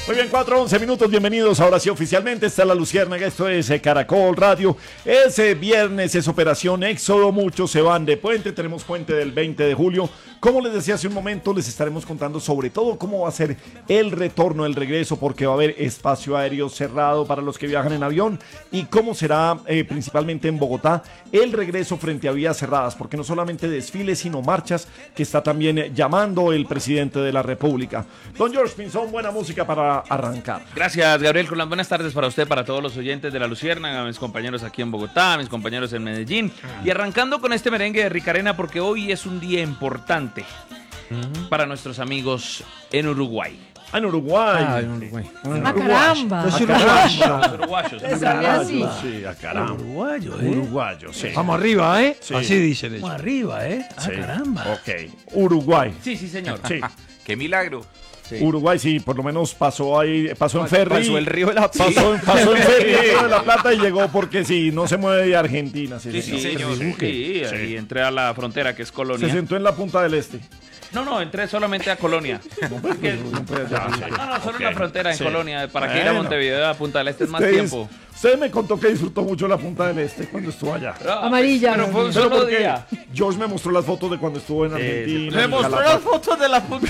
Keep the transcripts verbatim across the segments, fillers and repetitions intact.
Muy bien, cuatro once minutos, bienvenidos ahora sí oficialmente, está La Luciérnaga, esto es eh, Caracol Radio, ese viernes es Operación Éxodo, muchos se van de puente, tenemos puente del veinte de julio, como les decía hace un momento, les estaremos contando sobre todo cómo va a ser el retorno, el regreso, porque va a haber espacio aéreo cerrado para los que viajan en avión y cómo será eh, principalmente en Bogotá el regreso frente a vías cerradas, porque no solamente desfiles sino marchas que está también eh, llamando el presidente de la República. Don George Pinzón, buena música para arrancar. Gracias, Gabriel. Con las buenas tardes para usted, para todos los oyentes de La Luciérnaga, mis compañeros aquí en Bogotá, mis compañeros en Medellín. Y arrancando con este merengue de Ricarena, porque hoy es un día importante uh-huh. para nuestros amigos en Uruguay. Ah, en Uruguay. Ah, en Uruguay. ¡A caramba! Los uruguayos. Los uruguayos. Así. Sí, a caramba. Uruguayo, ¿eh? Uruguayo, sí. Vamos arriba, ¿eh? Sí. Así dicen ellos. Vamos arriba, ¿eh? Ah, Sí. caramba. Ok. Uruguay. Sí, sí, señor. Sí. ¡Qué milagro! Sí. Uruguay, sí, por lo menos pasó ahí, pasó en ferry. Pasó el río de la Plata. Pasó, pasó en ferry el río de la Plata y llegó porque sí, no se mueve de Argentina. Sí, Sí, sí, señor. señor. Sí, Sí. ahí entré a la frontera, que es Colonia. Se sentó en la punta del este. No, no, entré solamente a Colonia. Porque- No puede ser. No, no, solo Ok. una frontera en Sí. Colonia. ¿Para qué ir a Bueno. Montevideo a Punta del Este es más Ustedes- tiempo? Usted me contó que disfrutó mucho la punta del este cuando estuvo allá. Ah, Amarilla. Pero fue un Pero solo porque día. George me mostró las fotos de cuando estuvo en Argentina. Me en mostró Galapa- las fotos de la punta.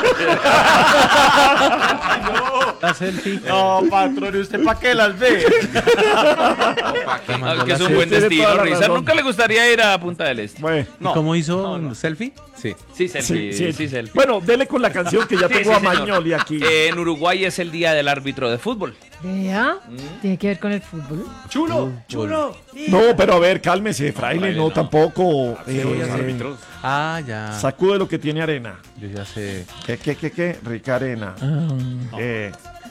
La selfie. No, patrón, ¿y usted para qué las ve? Ah, que es un buen Tiene destino, toda la Risa. razón. Nunca le gustaría ir a Punta del Este. Bueno, No. ¿Cómo hizo No, no. un selfie? Sí. Sí, selfie. Sí, sí, selfie. Bueno, dele con la canción que ya Sí, tengo sí, a señor. Magnoli aquí. Eh, en Uruguay es el día del árbitro de fútbol. Vea, tiene que ver con el fútbol. Chulo, chulo. No, pero a ver, cálmese, fraile, fraile, no, no. tampoco. Eh, árbitros. Ah, ya. sacude lo que tiene arena. Yo ya sé. ¿Qué, qué, qué, qué? Rica arena. Eh,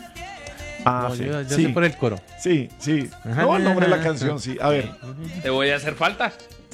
ah, No, sí, yo ya sí, sé por el coro. sí, sí. No, el nombre de la canción, sí. A ver, Te voy a hacer falta.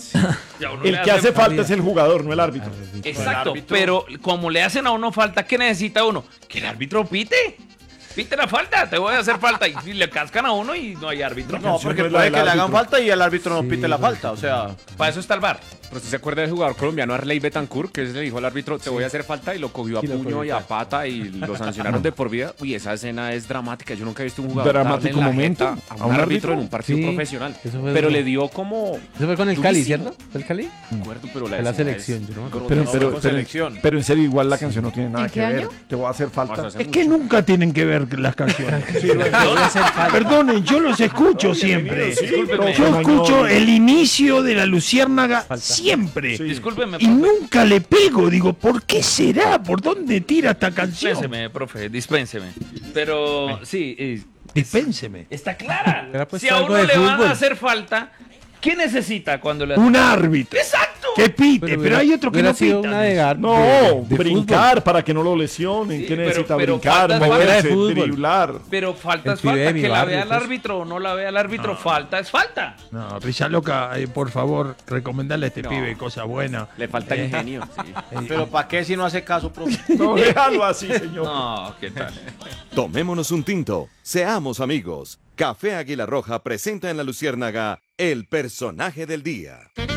Y a uno el le que hacen hace falta vida. es el jugador, no el árbitro. Exacto, pero como le hacen a uno falta, ¿qué necesita uno? Que el árbitro pite. Pite la falta, te voy a hacer falta. Y si le cascan a uno y no hay árbitro. No, porque no es la puede del que le hagan árbitro. falta y el árbitro no pite la falta. O sea, Para eso está el bar. Pero usted se acuerda del jugador colombiano Arley Betancourt, que le dijo al árbitro, te voy a hacer falta, y lo cogió a Y lo puño cogió, y a claro. pata y lo sancionaron de por vida. Uy, esa escena es dramática. Yo nunca he visto un jugador Dramático darle en la momento. jeta a un, árbitro en un partido Sí, profesional. eso fue Pero duro. le dio como... Eso fue con el Cali, durísimo. ¿cierto? ¿Fue el Cali? No me acuerdo, pero la, Fue la escena selección, es yo no me acuerdo. Pero, grotesca. pero, Con pero, selección. pero en serio, igual la canción no tiene nada ¿En que qué ver. año? Te voy a hacer falta. Hace Es que mucho. nunca tienen que ver las canciones. Voy a hacer falta. Perdonen, yo los escucho siempre. Sí, Discúlpeme. Yo Magnoli. escucho el inicio de la Luciérnaga siempre. Sí. Discúlpeme, Y profe. nunca le pego. Digo, ¿por qué será? ¿Por dónde tira esta canción? Dispénseme, profe, dispénseme. Pero sí, eh, Dispénseme. está clara. Hubiera puesto Si a algo uno de le van fútbol. a hacer falta, ¿qué necesita cuando le Un árbitro. ¡Exacto! Que pite, pero, hubiera- hay otro que hubiera no sido pita. una de gar- No, de- de brincar para que no lo lesionen. Sí, ¿Qué pero- necesita pero brincar? falta es falta. Moverse, De fútbol. driblar. Pero falta El es falta. pibe de mi Que la barrio, vea el pues. árbitro o no la vea el árbitro, falta es falta. No, Risa Loca, eh, por favor, recomendarle a este No. pibe cosas buenas. Le falta Eh, ingenio. sí. pero ¿para qué si no hace caso, profe? No, déjalo así, señor. No, ¿qué tal? Tomémonos un tinto, seamos amigos. Café Águila Roja presenta en La Luciérnaga el personaje del día.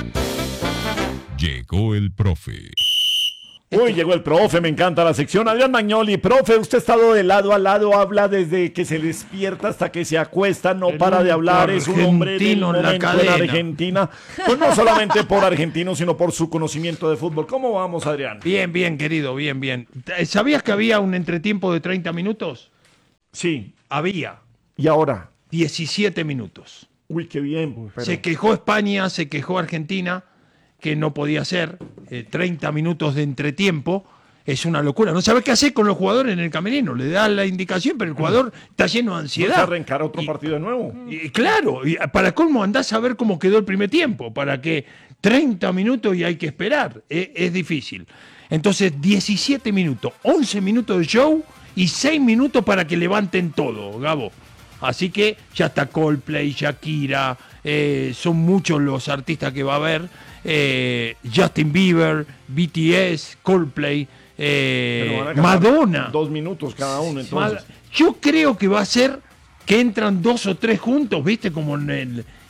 Llegó el profe. Uy, llegó el profe, me encanta la sección. Adrián Magnoli, profe, usted ha estado de lado a lado, habla desde que se despierta hasta que se acuesta, no El para de único hablar, es un hombre del argentino en la momento en cadena. Argentina. Pues no solamente por argentino, sino por su conocimiento de fútbol. ¿Cómo vamos, Adrián? Bien, bien, querido, bien, bien. ¿Sabías que había un entretiempo de treinta minutos? Sí, Había y ahora. diecisiete minutos. Uy, qué bien. pero- Se quejó España, se quejó Argentina, que no podía ser. eh, treinta minutos de entretiempo es una locura. No sabes qué hacer con los jugadores en el camerino. Le das la indicación, pero el jugador está lleno de ¿Vas a ansiedad. arrancar otro Y- partido de nuevo? Y claro, y para colmo andás a ver cómo quedó el primer tiempo, para que treinta minutos y hay que esperar, es, es difícil. Entonces diecisiete minutos, once minutos de show y seis minutos para que levanten todo, Gabo. Así que ya está Coldplay, Shakira, eh, son muchos los artistas que va a haber, eh, Justin Bieber, B T S, Coldplay, eh, Pero van a cantar Madonna. Dos minutos cada uno, entonces. Mal- Yo creo que va a ser que entran dos o tres juntos, ¿viste? Como en el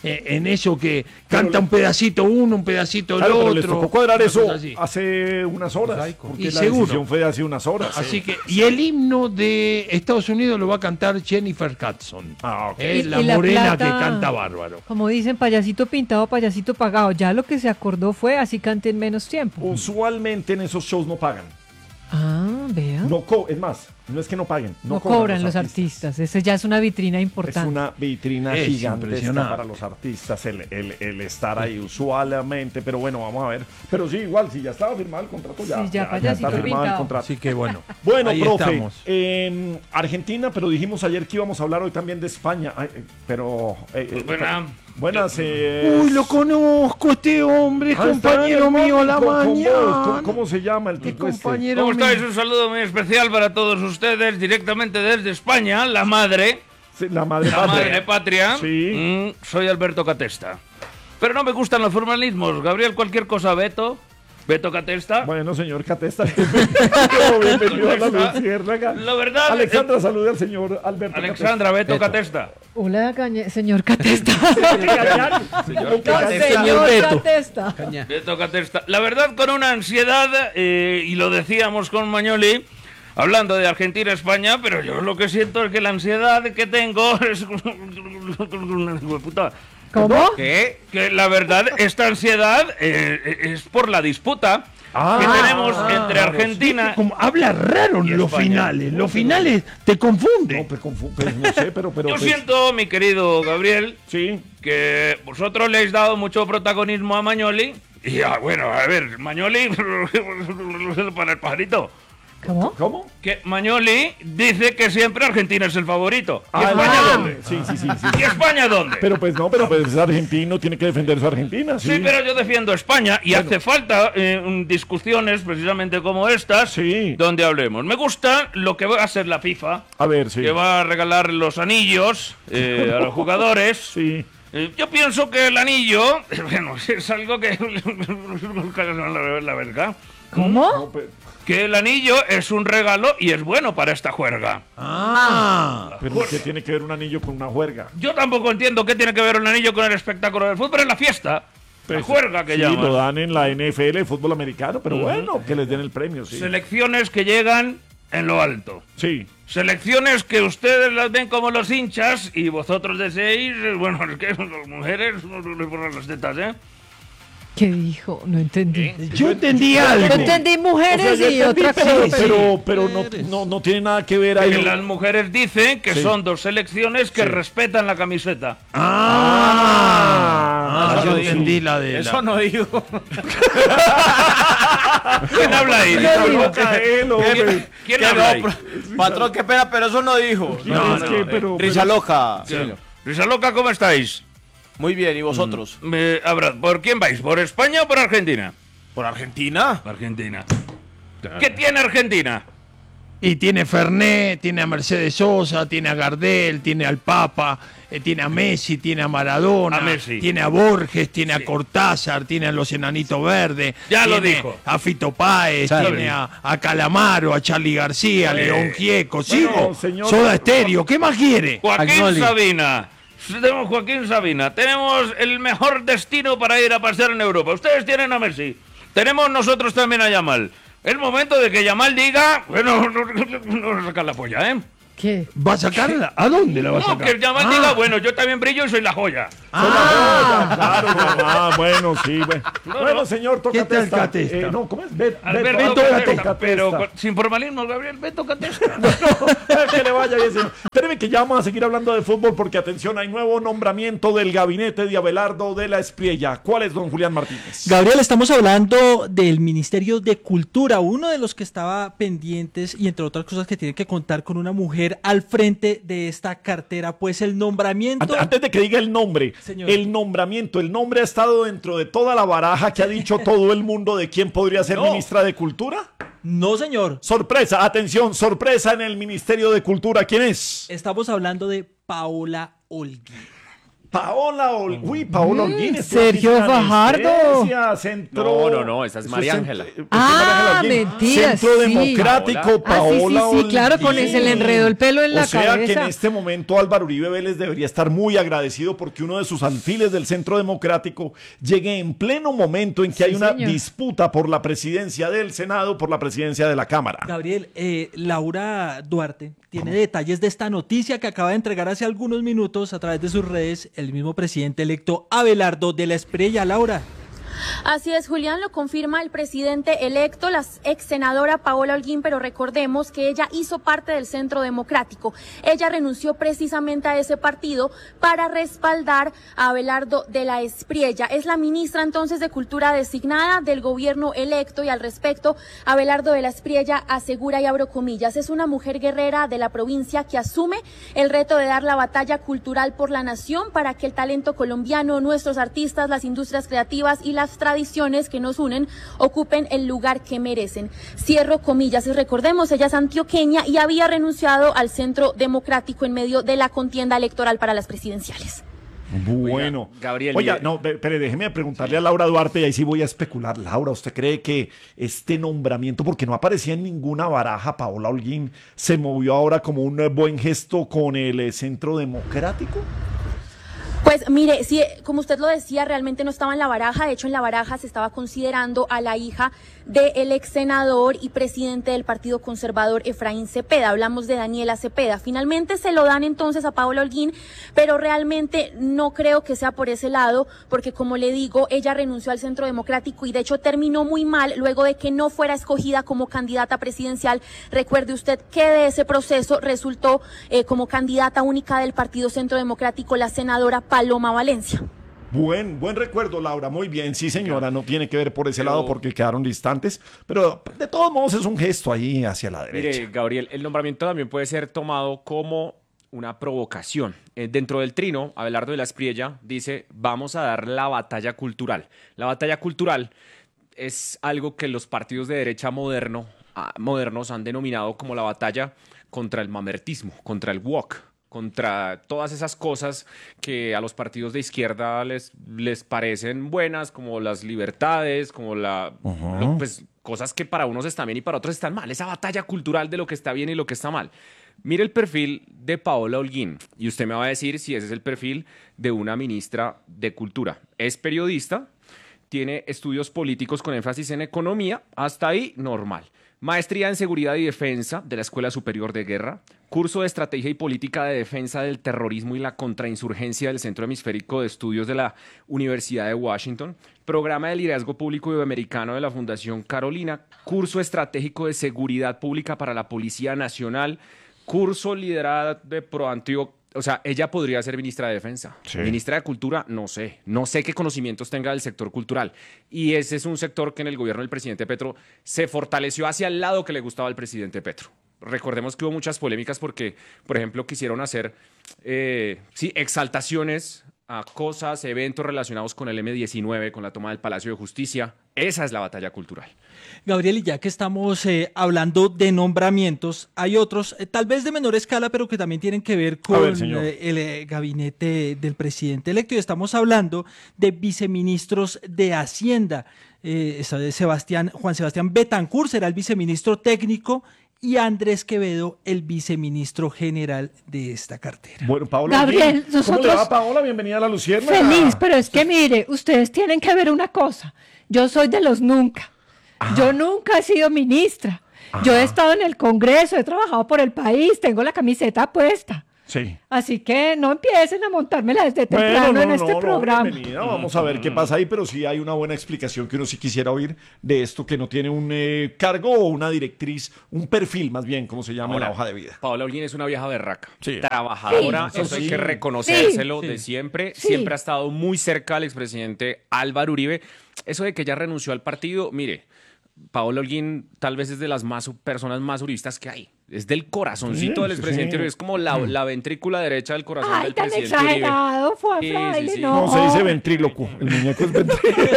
eh, en eso que canta un pedacito uno, un pedacito el Claro, pero otro. les tocó cuadrar una eso cosa así. hace unas horas. Porque Y la seguro. decisión fue de hace unas horas. Así que, y el himno de Estados Unidos lo va a cantar Jennifer Hudson. Ah, ok. Es Y- la y la morena plata- que canta bárbaro. Como dicen, payasito pintado, payasito pagado. Ya lo que se acordó fue así cante en menos tiempo. Usualmente en esos shows no pagan. Ah, vea. No, No co es más, no es que no paguen. No, cobran los artistas. Ese ya es una vitrina Es importante. una vitrina Es gigantesca impresionante. para los artistas el, el- el estar ahí usualmente, pero bueno, vamos a ver. Pero sí, igual, si ya estaba firmado el contrato, ya, Sí, ya, ya, payasito está firmado el pintado. contrato. Así que bueno. Bueno, ahí profe, estamos. en Argentina, pero dijimos ayer que íbamos a hablar hoy también de España. Ay, eh, pero. eh, eh, Buena. buenas. eh, Uy, lo conozco, este hombre, es ah, está compañero en el mío a la con- con vos. mañana. ¿Cómo, cómo se llama el Qué tipo este? compañero ¿Cómo mío. estáis? Un saludo muy especial para todos ustedes, directamente desde España, la madre, Sí, la madre la patria. madre patria. Sí. Mm, soy Alberto Catesta. Pero no me gustan los formalismos. Gabriel, cualquier cosa, Beto. Beto Catesta. Bueno, señor Catesta, bienvenido, bienvenido a la Luciérnaga. La verdad, Alexandra, salude al señor Alberto Alexandra, Beto, Catesta. Hola, cañe- señor Catesta. Catesta. No, Catesta. señor Beto. Catesta. Caña. Beto Catesta. La verdad, con una ansiedad, eh, y lo decíamos con Mañoli, hablando de Argentina-España, pero yo lo que siento es que la ansiedad que tengo es... puta. ¿Cómo? ¿Qué? Que la verdad, esta ansiedad eh, es por la disputa Ah, que tenemos entre Argentina... Como habla raro Y en los España. finales. Los finales te No, confunden. pues, confu- pues, no sé, pero. pero Yo pues, siento, mi querido Gabriel, Sí. que vosotros le habéis dado mucho protagonismo a Mañoli. Y ah, bueno, a ver, Mañoli para el pajarito. ¿Cómo? ¿Cómo? Que Mañoli dice que siempre Argentina es el favorito. ¿Y Ah, España ah, dónde? Sí, sí, sí. sí. ¿Y España dónde? Pero pues no, pero pues es argentino, tiene que defender su Argentina. Sí, Sí, pero yo defiendo a España y hace falta eh, mm, discusiones precisamente como estas Sí. donde hablemos. Me gusta lo que va a hacer la FIFA, A ver, sí. que va a regalar los anillos eh, a los jugadores. Sí. Eh, Yo pienso que el anillo, bueno, es algo que... la verdad. ¿Cómo? No, pero, Que el anillo es un regalo y es bueno para esta juerga. Ah. pero ¿qué tiene que ver un anillo con una juerga? Yo tampoco entiendo qué tiene que ver un anillo con el espectáculo del fútbol, es la fiesta. La juerga que sí, llaman. lo dan en la N F L, fútbol americano, pero bueno, que les den el premio, sí. Selecciones que llegan en lo alto. Sí. Selecciones que ustedes las ven como los hinchas y vosotros deseáis, eh, bueno, es que las mujeres no les ponen las tetas, ¿eh? ¿Qué dijo? No entendí. Yo entendí Yo algo. entendí O mujeres sea, yo y entendí, otra pero, cosa. pero, pero no, no, no tiene nada que ver Que ahí. las mujeres dicen que Sí. son dos selecciones que respetan la camiseta. Ah, Ah, yo sí. entendí la de Eso la... no digo. ¿Quién habla ahí? Está loca él, hombre. ¿Quién Que habla no, ahí? pro- patrón, qué pena, pero eso no dijo. No, es que, pero, Risa loca. Risa loca, ¿cómo estáis? Muy bien, ¿y vosotros? Me- habrá- ¿Por quién vais? ¿Por España o por Argentina? ¿Por Argentina? Argentina. ¿Qué tiene Argentina? Y tiene Fernet, tiene a Mercedes Sosa, tiene a Gardel, tiene al Papa, eh, tiene a Messi, tiene a Maradona, A Messi. tiene a Borges, tiene a Cortázar, tiene a los Enanitos Verdes, Ya lo tiene dijo. a Fito Páez, Charlie. tiene a, a Calamaro, a Charlie García, a León Gieco, sigo, Bueno, señor- Soda Estéreo, ¿qué más quiere? Joaquín Agnoli. Sabina. Tenemos Joaquín Sabina. Tenemos el mejor destino para ir a pasear en Europa. Ustedes tienen a Messi. Tenemos nosotros también a Yamal. Es momento de que Yamal diga... Bueno, no, no, no sacar la polla, ¿eh? ¿Qué? ¿Va a sacarla? ¿A dónde la va a No, sacar? que Yamal Ah. diga, bueno, yo también brillo y soy la joya. Claro, ah, bueno, sí, bueno. Bueno, señor, toca ¿Qué tal testa. Catesta? Eh, no, ¿cómo es? Bet- Alberto Beto Catesta, Catesta. pero con- sin formalismo, Gabriel, Beto Catesta. Que le vaya bien, señor. Espéreme que ya vamos a seguir hablando de fútbol porque, atención, hay nuevo nombramiento del gabinete de Abelardo de la Espriella. ¿Cuál es, don Julián Martínez? Gabriel, estamos hablando del Ministerio de Cultura, uno de los que estaba pendientes y entre otras cosas que tiene que contar con una mujer al frente de esta cartera, pues el nombramiento... Ant- Antes de que diga el nombre, Señor. el nombramiento, el nombre ha estado dentro de toda la baraja que ha dicho todo el mundo de quién podría ser No. ministra de Cultura. No, señor. Sorpresa, atención, sorpresa en el Ministerio de Cultura. ¿Quién es? Estamos hablando de Paola Olguín. Paola Ol... Uy, Paola Mm, Holguín. estuvo Sergio en Fajardo. anestesia, Centro... No, no, no, esa es Eso María cent- Ángela. eh, Ah, María Ángela Holguín. mentira, Centro sí. Democrático, Ah, sí, sí, Paola sí, claro, con Holguín. ese le enredó el pelo en la O sea que cabeza. en este momento Álvaro Uribe Vélez debería estar muy agradecido porque uno de sus alfiles del Centro Democrático llegue en pleno momento en que Sí, hay una señor. disputa por la presidencia del Senado, por la presidencia de la Cámara. Gabriel, eh, Laura Duarte tiene detalles de esta noticia que acaba de entregar hace algunos minutos a través de sus redes el mismo presidente electo Abelardo de la Espriella. Laura. Así es, Julián, lo confirma el presidente electo, la ex senadora Paola Holguín, pero recordemos que ella hizo parte del Centro Democrático. Ella renunció precisamente a ese partido para respaldar a Abelardo de la Espriella. Es la ministra entonces de Cultura designada del gobierno electo y al respecto, Abelardo de la Espriella asegura, y abro comillas, es una mujer guerrera de la provincia que asume el reto de dar la batalla cultural por la nación para que el talento colombiano, nuestros artistas, las industrias creativas y las tradiciones que nos unen ocupen el lugar que merecen. Cierro comillas. Y recordemos, ella es antioqueña y había renunciado al Centro Democrático en medio de la contienda electoral para las presidenciales. Bueno, Oiga, Gabriel, Oiga, mire. no, pe- pero déjeme preguntarle a Laura Duarte y ahí sí voy a especular. Laura, ¿usted cree que este nombramiento, porque no aparecía en ninguna baraja, Paola Holguín, se movió ahora como un eh, buen gesto con el eh, Centro Democrático? Pues mire, sí, como usted lo decía, realmente no estaba en la baraja. De hecho, en la baraja se estaba considerando a la hija del ex senador y presidente del Partido Conservador, Efraín Cepeda. Hablamos de Daniela Cepeda. Finalmente se lo dan entonces a Paola Holguín, pero realmente no creo que sea por ese lado, porque como le digo, ella renunció al Centro Democrático y de hecho terminó muy mal luego de que no fuera escogida como candidata presidencial. Recuerde usted que de ese proceso resultó eh, como candidata única del Partido Centro Democrático la senadora Paloma Valencia. Buen, buen recuerdo, Laura. Muy bien, sí, señora. No tiene que ver por ese Pero- lado porque quedaron distantes, pero de todos modos es un gesto ahí hacia la derecha. Mire, Gabriel, el nombramiento también puede ser tomado como una provocación. Eh, dentro del trino, Abelardo de la Espriella dice, vamos a dar la batalla cultural. La batalla cultural es algo que los partidos de derecha moderno, ah, modernos han denominado como la batalla contra el mamertismo, contra el woke, contra todas esas cosas que a los partidos de izquierda les, les parecen buenas, como las libertades, como la, Ajá. lo- pues, cosas que para unos están bien y para otros están mal. Esa batalla cultural de lo que está bien y lo que está mal. Mire el perfil de Paola Holguín y usted me va a decir si ese es el perfil de una ministra de Cultura. Es periodista, tiene estudios políticos con énfasis en economía, hasta ahí normal. Maestría en Seguridad y Defensa de la Escuela Superior de Guerra, curso de Estrategia y Política de Defensa del Terrorismo y la Contrainsurgencia del Centro Hemisférico de Estudios de la Universidad de Washington, programa de liderazgo público iberoamericano de la Fundación Carolina, curso estratégico de Seguridad Pública para la Policía Nacional, curso liderado de ProAntioquia. O sea, ella podría ser ministra de Defensa. Sí. Ministra de Cultura, no sé. No sé qué conocimientos tenga del sector cultural. Y ese es un sector que en el gobierno del presidente Petro se fortaleció hacia el lado que le gustaba al presidente Petro. Recordemos que hubo muchas polémicas porque, por ejemplo, quisieron hacer eh, sí, exaltaciones a cosas, eventos relacionados con el eme diecinueve, con la toma del Palacio de Justicia. Esa es la batalla cultural. Gabriel, y ya que estamos eh, hablando de nombramientos, hay otros, eh, tal vez de menor escala, pero que también tienen que ver A con ver, señor. eh, el eh, gabinete del presidente electo. Y estamos hablando de viceministros de Hacienda. Eh, está de Sebastián, Juan Sebastián Betancur será el viceministro técnico y Andrés Quevedo el viceministro general de esta cartera. Bueno, Paola Gabriel, Holguín, ¿cómo nosotros- le va, Paola? Bienvenida a La Lucierna. Feliz, pero es que mire, ustedes tienen que ver una cosa. Yo soy de los nunca. Yo nunca he sido ministra. Yo he estado en el Congreso, he trabajado por el país, tengo la camiseta puesta. Sí. Así que no empiecen a montármela desde Bueno, temprano no, en este no, no, programa. bienvenida. Vamos a ver qué pasa ahí, pero sí hay una buena explicación que uno sí quisiera oír de esto que no tiene un eh, cargo o una directriz, un perfil más bien, como se llama en la hoja de vida. Paola Holguín es una vieja berraca. Sí. Trabajadora, Sí, eso sí. hay que reconocérselo Sí. de siempre. Sí. Siempre ha estado muy cerca al expresidente Álvaro Uribe. Eso de que ella renunció al partido, mire, Paola Holguín tal vez es de las más personas más uribistas que hay. Es del corazoncito Sí, del sí, expresidente sí. Uribe. Es como la, la ventrícula derecha del corazón Ay, del tan presidente Uribe. exagerado, fue Sí, fraile, sí, sí. no. No, se dice ventríloco. El muñeco es ventríloco.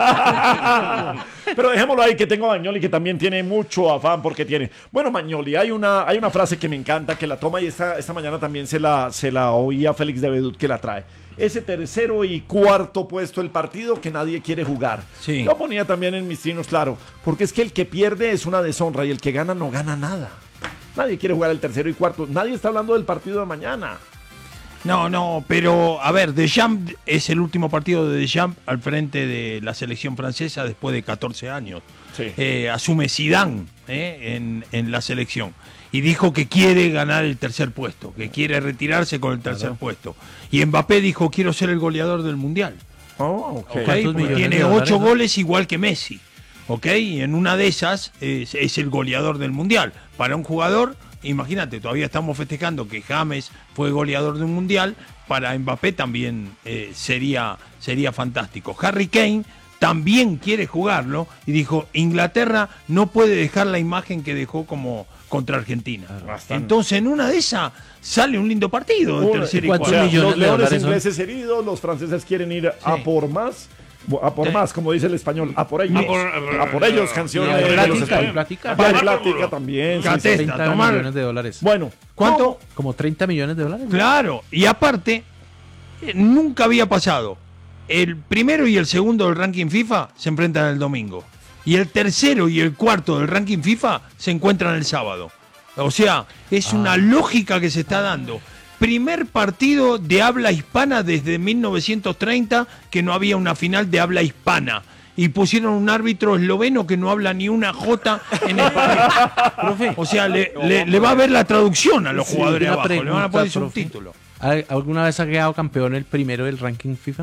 Pero dejémoslo ahí, que tengo a Magnoli, que también tiene mucho afán porque tiene. Bueno, Magnoli, hay una, hay una frase que me encanta, que la toma y esta, esta mañana también se la, se la oí a Félix de Bedut que la trae. Ese tercero y cuarto puesto del partido que nadie quiere jugar. Sí. Yo ponía también en mis trinos, claro, porque es que el que pierde es una deshonra y el que gana no gana nada. Nadie quiere jugar el tercero y cuarto. Nadie está hablando del partido de mañana. No, no, pero a ver, Deschamps es el último partido de Deschamps al frente de la selección francesa después de catorce años. Sí. Eh, asume Zidane eh, en, en la selección y dijo que quiere ganar el tercer puesto, que quiere retirarse con el tercer Claro. puesto. Y Mbappé dijo, quiero ser el goleador del Mundial. Oh, ok. ¿Ok? ¿Cuántos Porque millones tiene de dólares, ocho no? goles igual que Messi. ¿Ok? Y en una de esas es, es el goleador del Mundial. Para un jugador, imagínate, todavía estamos festejando que James fue goleador de un Mundial. Para Mbappé también eh, sería, sería fantástico. Harry Kane también quiere jugarlo y dijo, Inglaterra no puede dejar la imagen que dejó como contra Argentina. Bastante. Entonces, en una de esas sale un lindo partido de Uno- tercer y ¿cuántos O sea, cuarto. millones los de leones dólares son? ingleses heridos, los franceses quieren ir a por más, a por más, como dice el español, a por ellos, A por- a por ellos, canción Y de, hay de los plática, españoles. hay plática. Hay plática también. sí, sí. Catesta, treinta tomar. millones de dólares. Bueno, ¿Cuánto? Como treinta millones de dólares. Claro, y aparte, eh, nunca había pasado. El primero y el segundo del ranking FIFA se enfrentan el domingo. Y el tercero y el cuarto del ranking FIFA se encuentran el sábado. O sea, es una lógica que se está dando. Primer partido de habla hispana desde mil novecientos treinta que no había una final de habla hispana. Y pusieron un árbitro esloveno que no habla ni una jota en español. Profe, O sea, le, le- le va a ver la traducción a los Sí, jugadores una abajo. Le van a pregunta, poner profe. subtítulos. ¿al- ¿alguna vez ha quedado campeón el primero del ranking FIFA?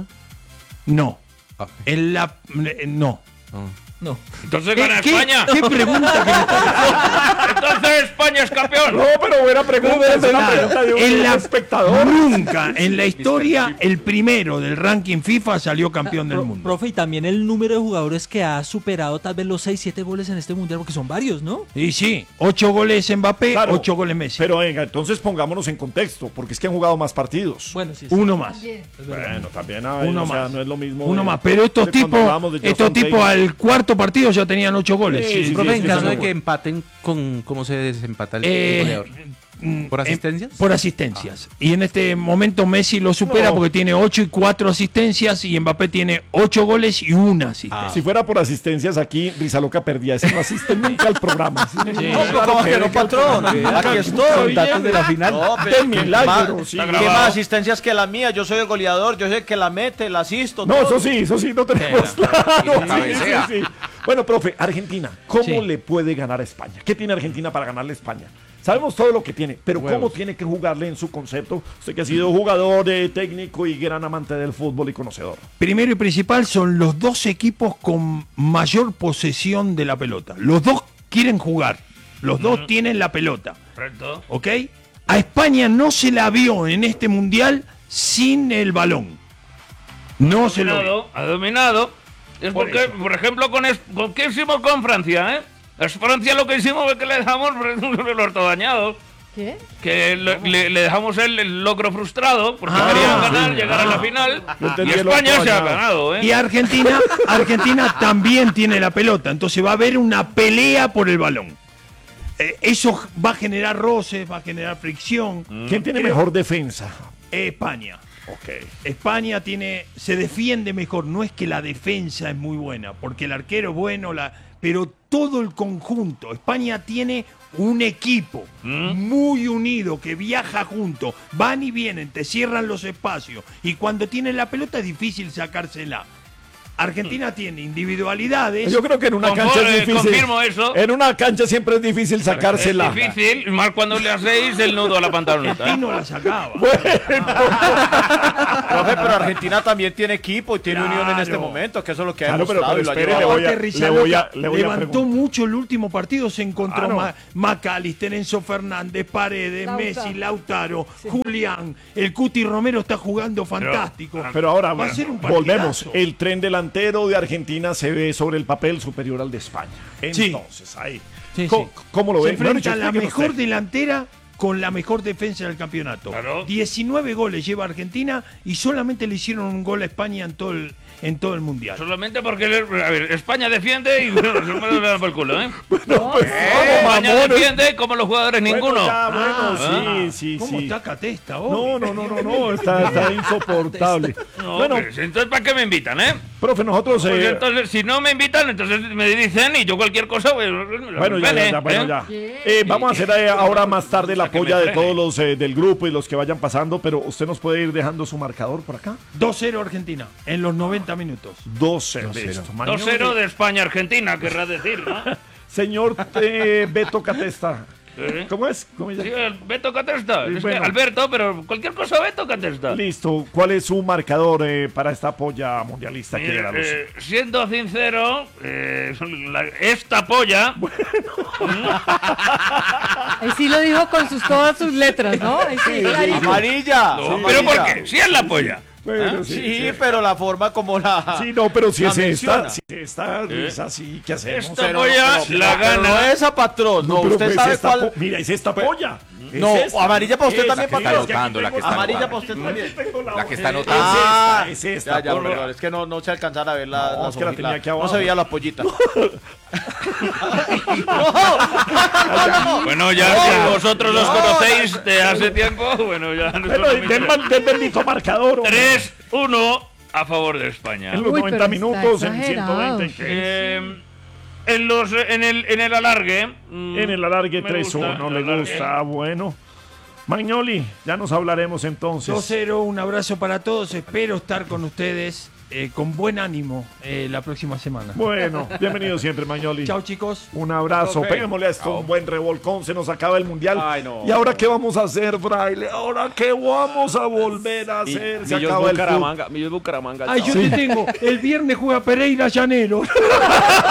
No. Ah. En la, eh, no. No. Entonces ¿Qué, gana qué- España. qué pregunta que me está Entonces España es campeón. no, pero buena pregunta, es una pregunta de un en la, espectador. Nunca en la historia el primero del ranking FIFA salió campeón del Pro- mundo. Profe, y también el número de jugadores que ha superado tal vez los seis siete goles en este mundial, porque son varios, ¿no? Y sí, ocho goles Mbappé, Claro, ocho goles Messi. Pero venga, entonces pongámonos en contexto, porque es que han jugado más partidos. Bueno, sí. sí. Uno más. Bueno, también hay, Uno o sea, más. no es lo mismo. Uno de- más. Pero estos de cuando tipos, hablábamos de estos Johnson tipos Taylor. al cuarto partido ya tenían ocho goles. Sí, sí, Profe, sí, en sí, caso sí, de sí. que empaten, con ¿cómo se desempata el Eh, goleador? mm, ¿Por eh, asistencias? por asistencias. Y en este momento Messi lo supera No. porque tiene ocho y cuatro asistencias y Mbappé tiene ocho goles y una asistencia. Si fuera por asistencias aquí, Rizaloca perdía. Ese no asiste nunca al programa. Sí, No, pero ¿cómo que no, patrón? Aquí estoy. Datos de la final. No, De pero ¿qué milagro, más- sí, ¿Qué grabado. más asistencias que la mía? Yo soy el goleador, yo soy el que la mete, la asisto. No, todo. eso sí, eso sí, no tenemos claro. Sí, sí, sí. Bueno, profe, Argentina, ¿cómo Sí. le puede ganar a España? ¿Qué tiene Argentina para ganarle a España? Sabemos todo lo que tiene, pero ¿cómo tiene que jugarle en su concepto? Usted que ha sido jugador, eh, técnico y gran amante del fútbol y conocedor. Primero y principal son los dos equipos con mayor posesión de la pelota. Los dos quieren jugar. Los dos tienen la pelota. Correcto. ¿Ok? A España no se la vio en este mundial sin el balón. No se lo vio. Dominado, ha dominado. Es Por porque, eso. por ejemplo, con, es- con ¿qué hicimos con Francia, eh? Es Francia lo que hicimos fue que le dejamos el orto dañado. ¿Qué? Que le, le- le dejamos el, el logro frustrado porque Ah, querían ganar, sí. llegar a la final. Yo Y entendí el España orto se ha dañado. ganado, ¿eh? Y Argentina, Argentina también tiene la pelota. Entonces va a haber una pelea por el balón. Eh, eso va a generar roces, va a generar fricción. ¿Quién tiene Creo- mejor defensa? España. Ok. España tiene, se defiende mejor. No es que la defensa es muy buena, porque el arquero es bueno, la, pero todo el conjunto. España tiene un equipo muy unido que viaja junto, van y vienen, te cierran los espacios y cuando tienen la pelota es difícil sacársela. Argentina tiene individualidades. Yo creo que en una Conforme, cancha es difícil. confirmo eso. En una cancha siempre es difícil sacársela. Es difícil, más cuando le hacéis el nudo a la pantaloneta. Y no la sacaba. Profe, pero Argentina también tiene equipo y tiene unión en este Claro. momento, que eso es lo que ha Claro, pero- demostrado pero y lo ha espere, llevado. le voy a- Aparte, le voy a- Rizaloca le voy a levantó preguntar. mucho el último partido, se encontró Claro. Ma- Macalister, Enzo Fernández, Paredes, Lautaro. Messi, Lautaro, Julián, el Cuti Romero está jugando fantástico. Pero ahora Va a ser un volvemos. partidazo. El tren delantero de Argentina se ve sobre el papel superior al de España. Sí. Entonces, ahí. Sí, ¿Cómo, sí. cómo lo Se ve? Mejor enfrenta dicho, a la explíquenos mejor usted. delantera con la mejor defensa del campeonato. Claro. diecinueve goles lleva Argentina y solamente le hicieron un gol a España en todo el, en todo el Mundial. Solamente porque a ver, España defiende y bueno, se me lo dan por el culo, ¿eh? No, pues, Eh, vamos, España mamones. defiende como los jugadores Bueno, ninguno. ya, bueno, Ah, sí, sí, ¿Cómo sí. está Catesta hoy? No, no, no, no, no, está, está insoportable. No, Bueno, pues, entonces ¿para qué me invitan, eh? profe, nosotros... Pues eh, entonces, si no me invitan, entonces me dicen y yo cualquier cosa, pues, Bueno, ya, ya, ya, bueno, ya. Eh, vamos a hacer eh, ahora más tarde la que me polla de frene. todos los eh, del grupo y los que vayan pasando, pero usted nos puede ir dejando su marcador por acá. dos cero Argentina en los noventa minutos. dos cero. Listo. dos cero de España-Argentina, querrá decir, ¿no? Señor eh, Beto Catesta. ¿Eh? ¿Cómo es? ¿Cómo es? Sí, el Beto Catesta. Sí, Es bueno. que Alberto, pero cualquier cosa Beto Catesta. Listo. ¿Cuál es su marcador eh, para esta polla mundialista que Mire, llega a los... eh, siendo sincero, eh, la- esta polla Ahí sí lo dijo con sus, todas sus letras, ¿no? Ahí sí, clarito. Amarilla. No, pero ¿por qué? Si es la polla. Bueno, Sí, sí, sí. pero la forma como la. Sí, no, pero si la es esta, menciona. si esta es así, ¿qué hacemos? Esta Pero- polla pero- la pero gana. no esa, patrón. No, pero usted pues sabe esta cuál. po- Mira, es esta polla. Es No, esta. amarilla para usted Esa también, que patrón. está anotando, la que está Amarilla para anotando. usted también. La que está Es anotando. Ah, esta, es esta. ya, ya, por- perdón, es que no, no se alcanzara a ver la, No, la es que la soji- tenía la- aquí no abajo. se veía la pollita. Bueno, ya si vosotros los conocéis de hace tiempo, bueno, ya no Bueno, son del, man- del bendito marcador. hombre. tres uno a favor de España. En los Uy, noventa pero está minutos, en exagerado. ciento veinte. Eh, en, los, en, el, en el alargue. mm, En el alargue me tres gusta, uno el le alargue. gusta. Bueno. Magnoli, ya nos hablaremos entonces. dos cero, un abrazo para todos. Espero estar con ustedes eh, con buen ánimo eh, la próxima semana. Bueno, bienvenido siempre, Magnoli. Chao, chicos. Un abrazo, Profe. peguémosle a esto un buen revolcón, se nos acaba el mundial. Ay, no. ¿Y ahora qué vamos a hacer, Fraile? ¿Ahora qué vamos a volver a hacer? Se Millos acaba el fútbol. Bucaramanga, Millos Bucaramanga. Ay, yo te tengo. El viernes juega Pereira Llanero.